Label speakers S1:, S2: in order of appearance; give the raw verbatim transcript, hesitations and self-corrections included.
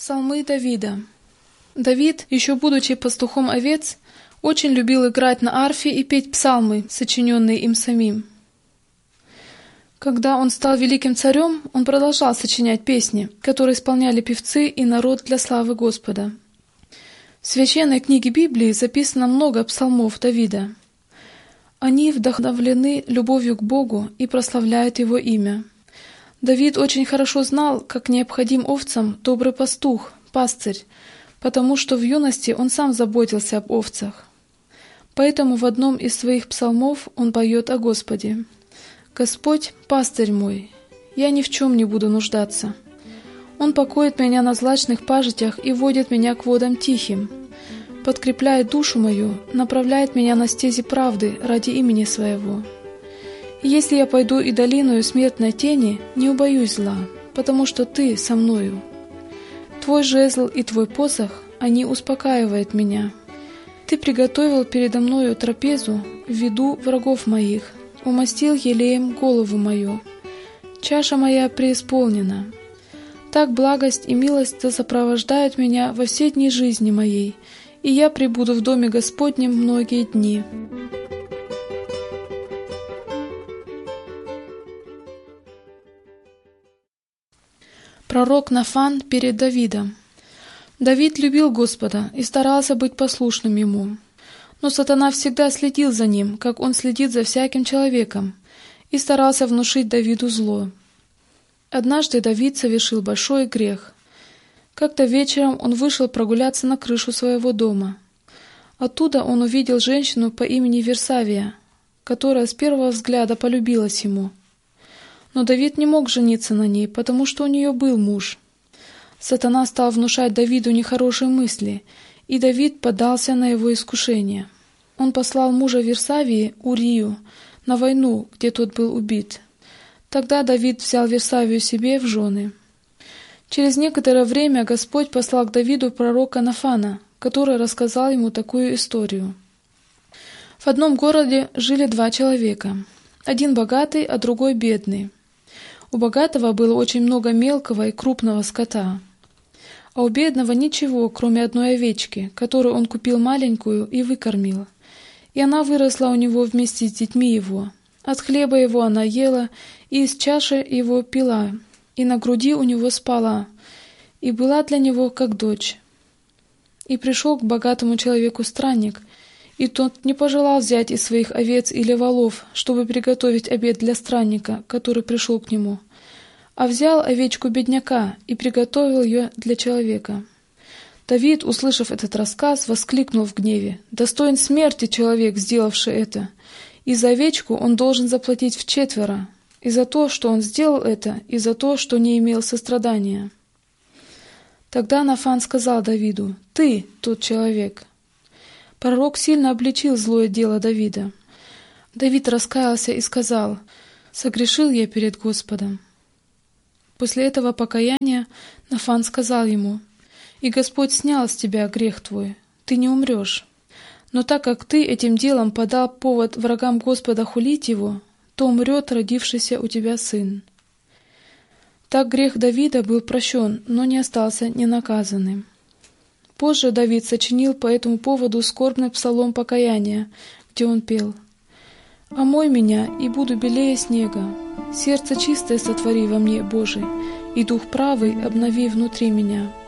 S1: Псалмы Давида. Давид, еще будучи пастухом овец, очень любил играть на арфе и петь псалмы, сочиненные им самим. Когда он стал великим царем, он продолжал сочинять песни, которые исполняли певцы и народ для славы Господа. В священной книге Библии записано много псалмов Давида. Они вдохновлены любовью к Богу и прославляют Его имя. Давид очень хорошо знал, как необходим овцам добрый пастух, пастырь, потому что в юности он сам заботился об овцах. Поэтому в одном из своих псалмов он поет о Господе. «Господь, пастырь мой, я ни в чем не буду нуждаться. Он покоит меня на злачных пажитях и водит меня к водам тихим, подкрепляет душу мою, направляет меня на стези правды ради имени Своего. И если я пойду и долиною смертной тени, не убоюсь зла, потому что Ты со мною. Твой жезл и Твой посох, они успокаивают меня. Ты приготовил передо мною трапезу в виду врагов моих, умастил елеем голову мою. Чаша моя преисполнена. Так благость и милость сопровождают меня во все дни жизни моей, и я пребуду в доме Господнем многие дни». Пророк Нафан перед Давидом. Давид любил Господа и старался быть послушным Ему. Но сатана всегда следил за ним, как он следит за всяким человеком, и старался внушить Давиду зло. Однажды Давид совершил большой грех. Как-то вечером он вышел прогуляться на крышу своего дома. Оттуда он увидел женщину по имени Версавия, которая с первого взгляда полюбилась ему. Но Давид не мог жениться на ней, потому что у нее был муж. Сатана стал внушать Давиду нехорошие мысли, и Давид поддался на его искушение. Он послал мужа Версавии, Урию, на войну, где тот был убит. Тогда Давид взял Версавию себе в жены. Через некоторое время Господь послал к Давиду пророка Нафана, который рассказал ему такую историю. В одном городе жили два человека. Один богатый, а другой бедный. У богатого было очень много мелкого и крупного скота, а у бедного ничего, кроме одной овечки, которую он купил маленькую и выкормил. И она выросла у него вместе с детьми его. От хлеба его она ела, и из чаши его пила, и на груди у него спала, и была для него как дочь. И пришел к богатому человеку странник, и тот не пожелал взять из своих овец или волов, чтобы приготовить обед для странника, который пришел к нему, а взял овечку бедняка и приготовил ее для человека. Давид, услышав этот рассказ, воскликнул в гневе: «Достоин смерти человек, сделавший это, и за овечку он должен заплатить вчетверо, и за то, что он сделал это, и за то, что не имел сострадания». Тогда Нафан сказал Давиду: «Ты тот человек». Пророк сильно обличил злое дело Давида. Давид раскаялся и сказал: «Согрешил я перед Господом». После этого покаяния Нафан сказал ему: «И Господь снял с тебя грех твой, ты не умрешь. Но так как ты этим делом подал повод врагам Господа хулить его, то умрет родившийся у тебя сын». Так грех Давида был прощен, но не остался ненаказанным. Позже Давид сочинил по этому поводу скорбный псалом покаяния, где он пел: «Омой меня, и буду белее снега, сердце чистое сотвори во мне, Божий, и дух правый обнови внутри меня».